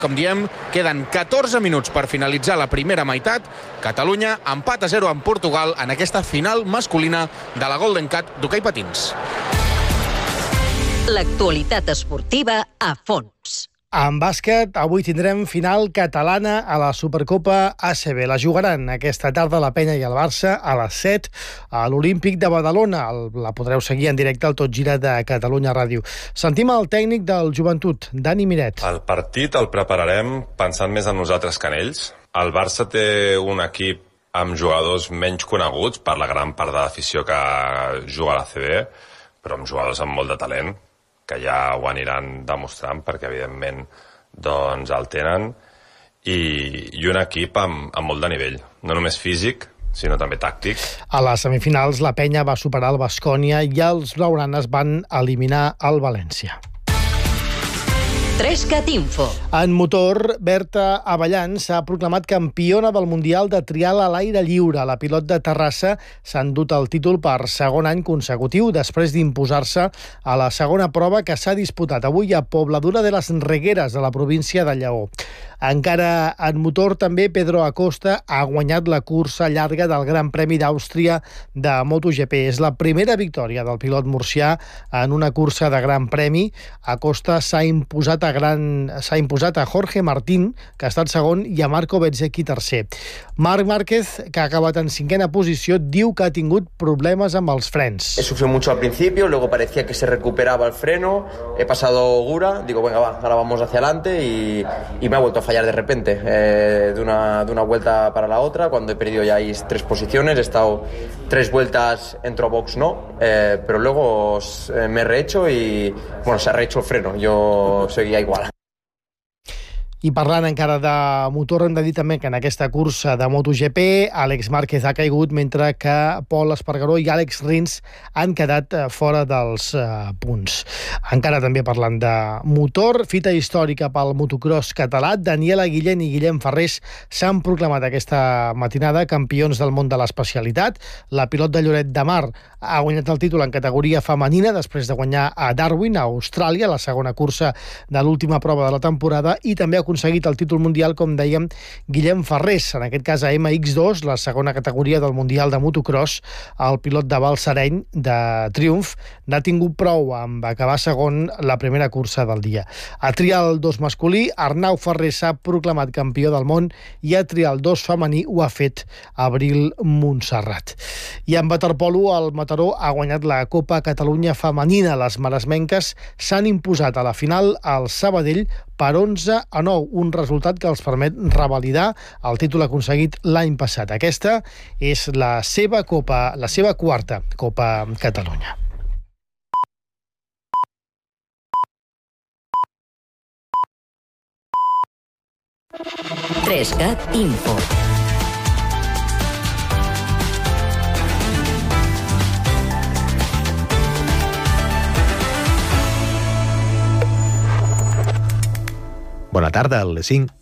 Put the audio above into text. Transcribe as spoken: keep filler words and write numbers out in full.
Com diem, queden catorze minuts per finalitzar la primera meitat. Catalunya empat a zero amb Portugal en aquesta final masculina de la Golden Cat d'hoquei patins. L'actualitat esportiva a fons. En bàsquet, avui tindrem final catalana a la Supercopa A C B. La jugaran aquesta tarda la Penya i el Barça a les set a l'Olímpic de Badalona. La podreu seguir en directe al Tot Gira de Catalunya Ràdio. Sentim el tècnic del Joventut, Dani Miret. El partit el prepararem pensant més en nosaltres que en ells. El Barça té un equip amb jugadors menys coneguts per la gran part de l'afició que juga a l'A C B, però amb jugadors amb molt de talent, que ja ho aniran demostrant perquè evidentment doncs el tenen, i, i un equip amb, amb molt de nivell, no només físic sinó també tàctic. A les semifinals la Penya va superar el Baskonia i els blaugranes van eliminar el València. Trescat Info. En motor, Berta Avellan s'ha proclamat campiona del Mundial de Trial a l'aire lliure. La pilot de Terrassa s'ha endut el títol per segon any consecutiu després d'imposar-se a la segona prova que s'ha disputat avui a Pobladura de les Regueres, de la província de Lleó. Encara en motor, també Pedro Acosta ha guanyat la cursa llarga del Gran Premi d'Àustria de MotoGP. És la primera victòria del pilot murcià en una cursa de Gran Premi. Acosta s'ha imposat a gran s'ha imposat a Jorge Martín, que ha estat segon, i a Marco Bezzecchi tercer. Marc Márquez, que ha acabat en cinquena posició, diu que ha tingut problemes amb els frens. He sufrido mucho al principio, luego parecía que se recuperaba el freno, he pasado Gura, digo, venga, va, ahora vamos hacia adelante y, y me ha vuelto a fallar de repente, eh, de, una, de una vuelta para la otra, cuando he perdido ya ahí tres posiciones, he estado tres vueltas, entro a box no, eh, pero luego eh, me he rehecho y, bueno, se ha rehecho el freno, yo seguía igual. I parlant encara de motor, hem de dir també que en aquesta cursa de MotoGP Àlex Márquez ha caigut, mentre que Pol Espargaró i Àlex Rins han quedat fora dels uh, punts. Encara també parlant de motor, fita històrica pel motocross català. Daniela Guillén i Guillem Ferrés s'han proclamat aquesta matinada campions del món de l'especialitat. La pilot de Lloret de Mar ha guanyat el títol en categoria femenina després de guanyar a Darwin, a Austràlia, la segona cursa de l'última prova de la temporada, i també ha aconseguit el títol mundial, com dèiem, Guillem Ferrés, en aquest cas a M X dos, la segona categoria del Mundial de Motocross. El pilot de Balsareny, de Triumph, n'ha tingut prou amb acabar segon la primera cursa del dia. A Trial dos masculí, Arnau Ferrer s'ha proclamat campió del món, i a Trial dos femení ho ha fet Abril Montserrat. I en waterpolo, el Mataró ha guanyat la Copa Catalunya femenina. Les maresmenques s'han imposat a la final al Sabadell per onze a nou, un resultat que els permet revalidar el títol aconseguit l'any passat. Aquesta és la seva Copa, la seva quarta Copa Catalunya. Trescat Info. Bona tarda, a les cinc.